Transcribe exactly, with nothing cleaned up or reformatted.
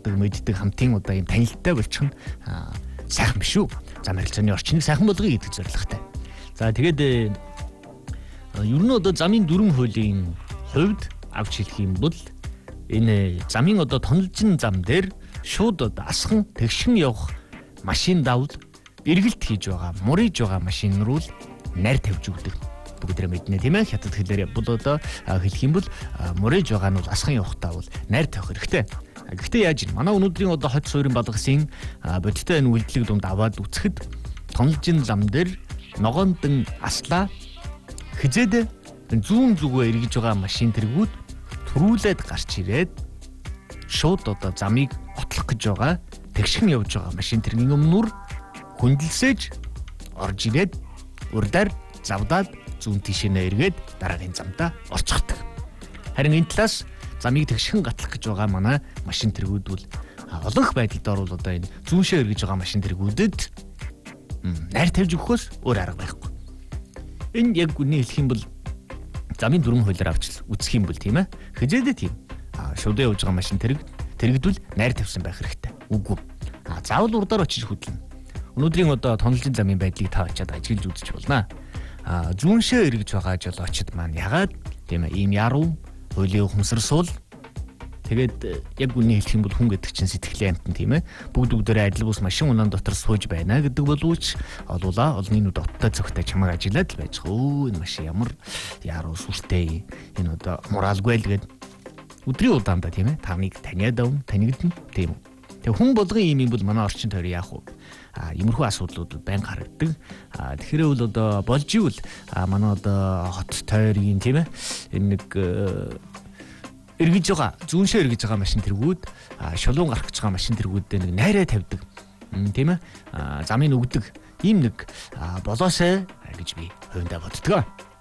харгадаг, мэддэг хамтын одоо юм танилттай болчих нь сайхан биш үү? Зам харилцааны орчныг сайхан болгоё гэдэг зорилготой. За тэгээд ер нь одоо замын дүрм хуулийн хувьд авч хэлэх юм бол энэ замын одоо тонолжин зам дээр шууд одоо асхан тэгшин явах машин давл эргэлт хийж байгаа, муриж байгаа машин руу найр тавьж өгдөг. Бүгдээ мэднэ тийм ээ. Хятад хэлээр бол одоо хэлэх юм бол муриж байгаа нь бол асхан явахтаа бол найр тавих хэрэгтэй. Гэхдээ яаж юм? Манай өнөөдрийн одоо хот суурин балгасын бодиттой энэ үйлдэлийг дунд аваад үцхэд тонолжин зам дээр ногоондан аслаа хизээд зүүн зүгөө эргэж байгаа машин тэргүүд төрүүлээд гарч ирээд шууд одоо замыг готлох гэж байгаа тэгшин явж байгаа машин тэргийн өмнөр хүндэлсэж орж ирээд урдаар завдаад зүүн тишээ эргээд дараагийн замдаа орчихдаг. Харин энэ талаас замыг тэгшин гатлах гэж байгаа манай машин тэргүүд бол олонх байдалд орвол одоо энэ зүүншээ эргэж байгаа машин тэргүүдэд найр тавьж өгөхөөс өөр арга байхгүй. Энэ яг үний хэлэх юм бол замын дүрм хуулиар авч үзэх юм бол тийм ээ. Хизээдээ тийм. А шууд явж байгаа машин тэрэг тэрэгдвэл найр тавьсан байх хэрэгтэй. Үгүй. А заавал урдаар очиж хөдлөн. Өнөөдрийн одоо тонолжин замын байдлыг та очиад ажиглаж үзэж болно. А зүүншээ эргэж байгаа жол очид маань ягаад тийм ээ ийм яруу хуулийн ухамсарсуул тэгээд яг үний хэлэх юм бол хүн гэдэг чинь сэтгэлийн амтан тийм ээ. Бүгд бүгдээрээ адил бус машин унаан дотор сууж байна гэдэг боловч олуулаа олонний нүд оттой цогтой чамайг ажиглаад л байж байгаа. Өө энэ машин ямар яруу сүртэй энэ одоо моралгүй л гээд өдрийн удаандаа тийм ээ. Тавныг таниад авна, танигдна тийм үү. Тэгээ хүн болгон ийм юм бол манай орчин тойр яах вэ? А иймэрхүү асуудлууд байн харагддаг. А тэгэхээр бол одоо болж ивэл манай одоо хот тойрын тийм ээ. Энэ нэг эргэж байгаа зүүншээ эргэж байгаа машин тэргүүд шулуун гарах гэж байгаа машин тэргүүдээ нэг найраа тавьдаг. Тийм ээ. Замыг өгдөг. Ийм нэг болоосай гэж би хувьдаа боддог.